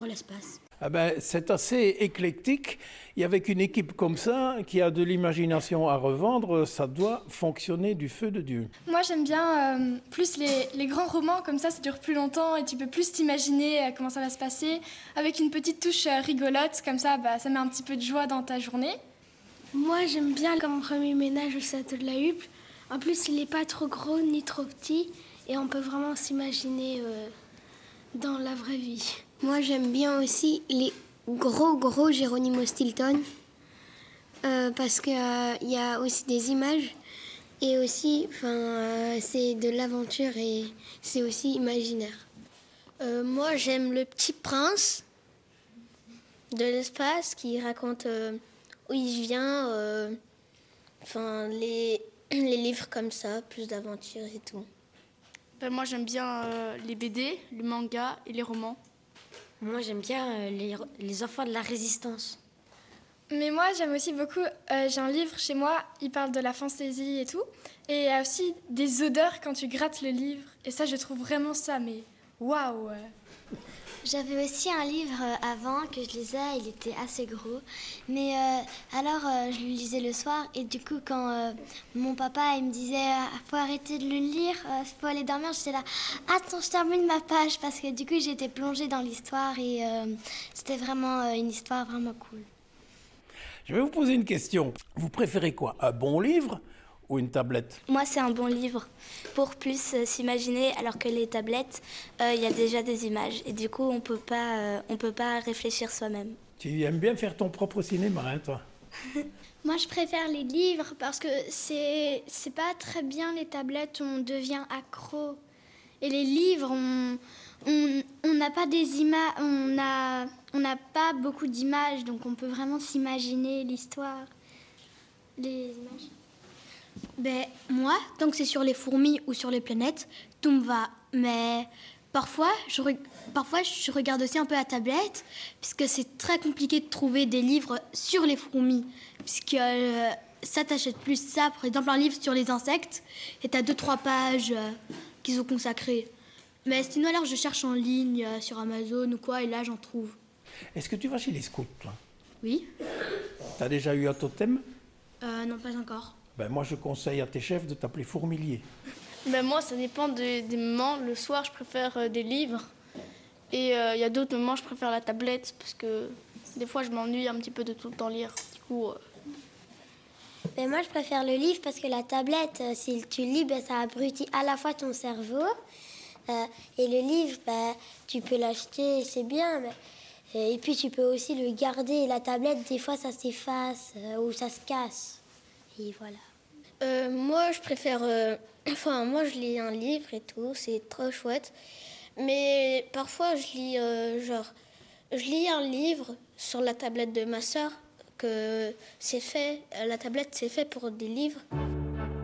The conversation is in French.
l'espace. Ah ben, c'est assez éclectique et avec une équipe comme ça qui a de l'imagination à revendre, ça doit fonctionner du feu de Dieu. Moi j'aime bien plus les grands romans, comme ça dure plus longtemps et tu peux plus t'imaginer comment ça va se passer. Avec une petite touche rigolote, comme ça ça met un petit peu de joie dans ta journée. Moi j'aime bien comme premier ménage au château de la Huppe. En plus il n'est pas trop gros ni trop petit et on peut vraiment s'imaginer dans la vraie vie. Moi, j'aime bien aussi les gros Geronimo Stilton parce qu'il y a aussi des images et aussi, c'est de l'aventure et c'est aussi imaginaire. Moi, j'aime Le Petit Prince de l'espace qui raconte où il vient, les livres comme ça, plus d'aventure et tout. Moi, j'aime bien les BD, le manga et les romans. Moi, j'aime bien les enfants de la résistance. Mais moi, j'aime aussi beaucoup, j'ai un livre chez moi, il parle de la fantaisie et tout. Et il y a aussi des odeurs quand tu grattes le livre. Et ça, je trouve vraiment ça, mais waouh! J'avais aussi un livre avant que je lisais, il était assez gros. Mais alors, je le lisais le soir et du coup, quand mon papa il me disait « faut arrêter de le lire, faut aller dormir », j'étais là « attends, je termine ma page » parce que du coup, j'étais plongée dans l'histoire et c'était vraiment une histoire vraiment cool. Je vais vous poser une question. Vous préférez quoi? Un bon livre ou une tablette? Moi, c'est un bon livre pour plus s'imaginer, alors que les tablettes, il y a déjà des images. Et du coup, on peut pas réfléchir soi-même. Tu aimes bien faire ton propre cinéma, hein, toi? Moi, je préfère les livres parce que c'est pas très bien les tablettes, on devient accro. Et les livres, on n'a pas des images, on n'a pas beaucoup d'images, donc on peut vraiment s'imaginer l'histoire, les images. Moi, tant que c'est sur les fourmis ou sur les planètes, tout me va. Mais parfois, je regarde aussi un peu la tablette, puisque c'est très compliqué de trouver des livres sur les fourmis, puisque ça t'achète plus ça. Par exemple, un livre sur les insectes, et t'as 2-3 pages qui sont consacrées. Mais sinon, alors, je cherche en ligne sur Amazon ou quoi, et là, j'en trouve. Est-ce que tu vas chez les scouts, toi? Oui. T'as déjà eu un totem? Non, pas encore. Moi, je conseille à tes chefs de t'appeler Fourmilier. Moi, ça dépend des moments. Le soir, je préfère des livres. Et il y a d'autres moments, je préfère la tablette parce que des fois, je m'ennuie un petit peu de tout le temps lire. Du coup, moi, je préfère le livre parce que la tablette, si tu lis, ça abrutit à la fois ton cerveau. Et le livre, tu peux l'acheter, c'est bien. Et puis, tu peux aussi le garder. Et la tablette, des fois, ça s'efface ou ça se casse. Et voilà. Moi, je préfère... moi, je lis un livre et tout, c'est trop chouette. Mais parfois, je lis un livre sur la tablette de ma sœur, que c'est fait... La tablette, c'est fait pour des livres.